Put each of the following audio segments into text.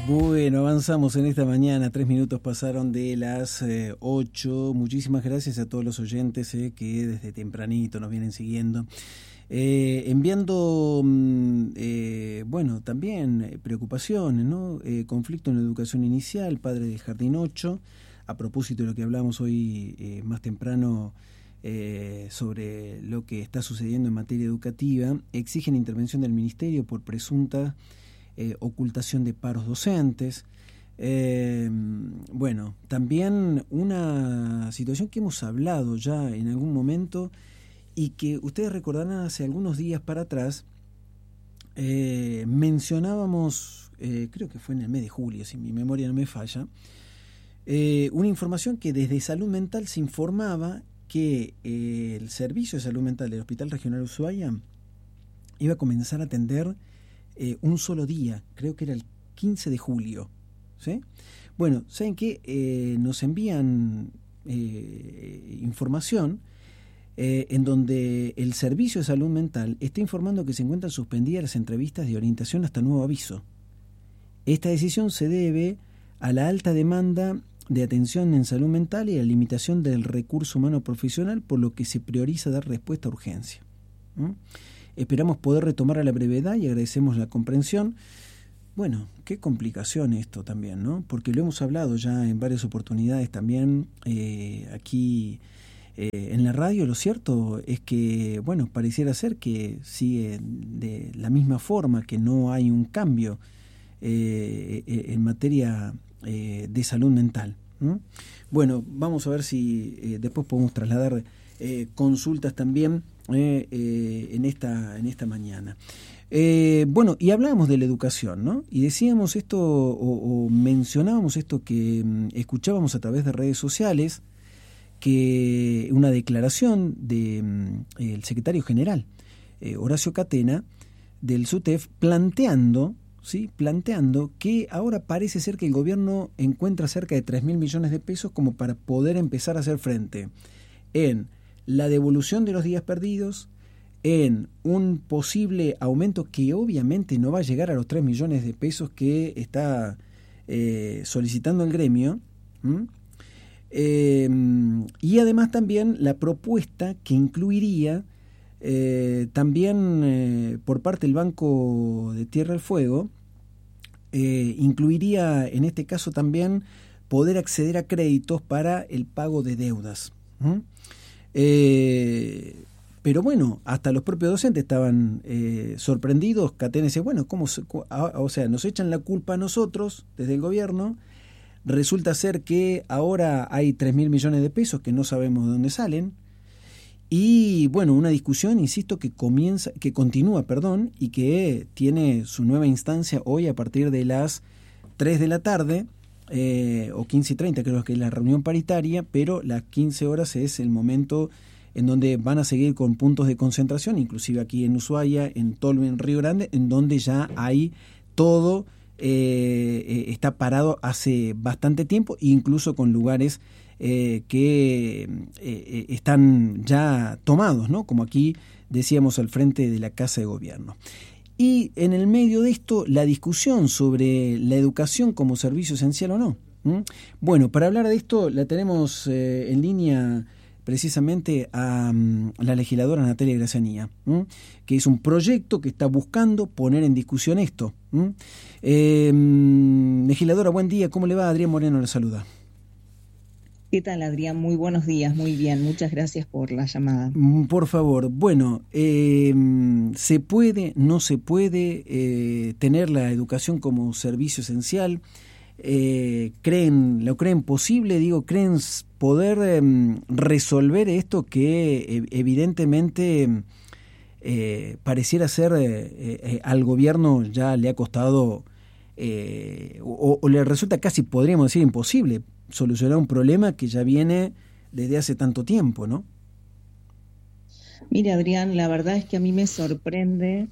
Bueno, avanzamos en esta mañana, 3 minutos pasaron de las 8. Muchísimas gracias a todos los oyentes que desde tempranito nos vienen siguiendo. Enviando, bueno, también preocupaciones, ¿no? Conflicto en la educación inicial, padre del Jardín 8, a propósito de lo que hablamos hoy más temprano sobre lo que está sucediendo en materia educativa, exigen intervención del Ministerio por presunta ocultación de paros docentes. Bueno, también una situación que hemos hablado ya en algún momento y que ustedes recordarán hace algunos días para atrás, mencionábamos, creo que fue en el mes de julio, si mi memoria no me falla, una información que desde Salud Mental se informaba que el Servicio de Salud Mental del Hospital Regional Ushuaia iba a comenzar a atender un solo día, creo que era el 15 de julio. ¿Sí? Bueno, ¿saben qué? Nos envían información en donde el Servicio de Salud Mental está informando que se encuentran suspendidas las entrevistas de orientación hasta nuevo aviso. Esta decisión se debe a la alta demanda de atención en salud mental y a la limitación del recurso humano profesional, por lo que se prioriza dar respuesta a urgencia. Esperamos poder retomar a la brevedad y agradecemos la comprensión. Bueno, qué complicación esto también, ¿no? Porque lo hemos hablado ya en varias oportunidades también aquí en la radio. Lo cierto es que, bueno, pareciera ser que sigue de la misma forma, que no hay un cambio en materia de salud mental. Bueno, vamos a ver si después podemos trasladar consultas también en esta mañana. Bueno, y hablábamos de la educación, ¿no? Y decíamos esto, o mencionábamos esto que escuchábamos a través de redes sociales, que una declaración de el secretario general, Horacio Catena, del SUTEF, planteando que ahora parece ser que el gobierno encuentra cerca de 3.000 millones de pesos como para poder empezar a hacer frente en la devolución de los días perdidos, en un posible aumento que obviamente no va a llegar a los 3 millones de pesos que está solicitando el gremio, y además también la propuesta que incluiría también por parte del Banco de Tierra del Fuego, incluiría en este caso también poder acceder a créditos para el pago de deudas. Pero bueno, hasta los propios docentes estaban sorprendidos. Catena dice, bueno, ¿cómo o sea, nos echan la culpa a nosotros desde el gobierno? Resulta ser que ahora hay 3.000 millones de pesos que no sabemos de dónde salen. Y bueno, una discusión, insisto, que continúa, y que tiene su nueva instancia hoy a partir de las 3 de la tarde, o 15:30 creo que es la reunión paritaria, pero las 15 horas es el momento en donde van a seguir con puntos de concentración, inclusive aquí en Ushuaia, en Tolwyn, en Río Grande, en donde ya hay todo, está parado hace bastante tiempo, incluso con lugares que están ya tomados, ¿no? Como aquí decíamos al frente de la Casa de Gobierno. Y en el medio de esto, la discusión sobre la educación como servicio esencial o no. Bueno, para hablar de esto la tenemos en línea precisamente a la legisladora Natalia Grazianía, que es un proyecto que está buscando poner en discusión esto. Legisladora, buen día, ¿cómo le va? Adrián Moreno la saluda. ¿Qué tal, Adrián? Muy buenos días, muy bien, muchas gracias por la llamada. Por favor, bueno, ¿se puede, no se puede tener la educación como servicio esencial? ¿Lo creen posible? ¿Creen poder resolver esto que evidentemente pareciera ser al gobierno ya le ha costado o le resulta casi, podríamos decir, imposible solucionar un problema que ya viene desde hace tanto tiempo, ¿no? Mira, Adrián, la verdad es que a mí me sorprende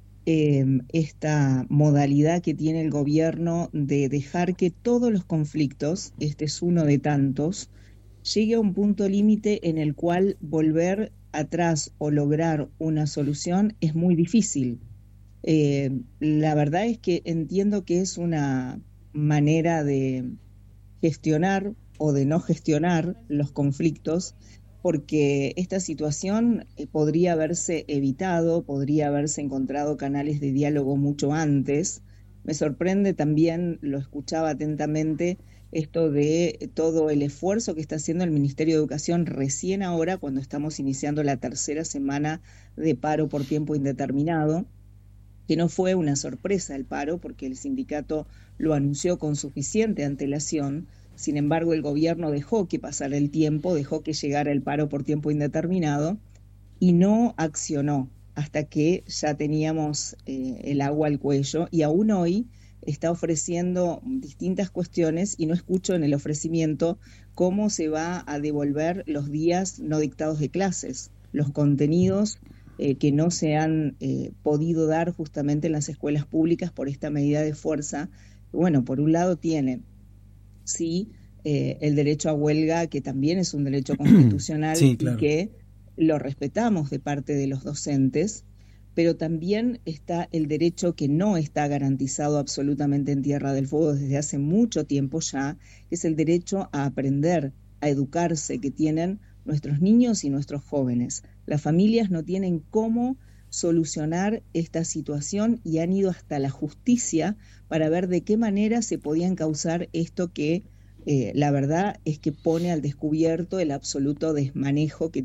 esta modalidad que tiene el gobierno de dejar que todos los conflictos, este es uno de tantos, llegue a un punto límite en el cual volver atrás o lograr una solución es muy difícil. La verdad es que entiendo que es una manera de gestionar o de no gestionar los conflictos, porque esta situación podría haberse evitado, podría haberse encontrado canales de diálogo mucho antes. Me sorprende también, lo escuchaba atentamente, esto de todo el esfuerzo que está haciendo el Ministerio de Educación recién ahora, cuando estamos iniciando la tercera semana de paro por tiempo indeterminado, que no fue una sorpresa el paro, porque el sindicato lo anunció con suficiente antelación. Sin embargo, el gobierno dejó que pasara el tiempo, dejó que llegara el paro por tiempo indeterminado y no accionó hasta que ya teníamos el agua al cuello, y aún hoy está ofreciendo distintas cuestiones y no escucho en el ofrecimiento cómo se va a devolver los días no dictados de clases, los contenidos que no se han podido dar justamente en las escuelas públicas por esta medida de fuerza. Bueno, por un lado tiene, sí, el derecho a huelga, que también es un derecho constitucional, sí, claro, y que lo respetamos de parte de los docentes, pero también está el derecho que no está garantizado absolutamente en Tierra del Fuego desde hace mucho tiempo ya, que es el derecho a aprender, a educarse, que tienen nuestros niños y nuestros jóvenes. Las familias no tienen cómo solucionar esta situación y han ido hasta la justicia para ver de qué manera se podía encauzar esto que la verdad es que pone al descubierto el absoluto desmanejo que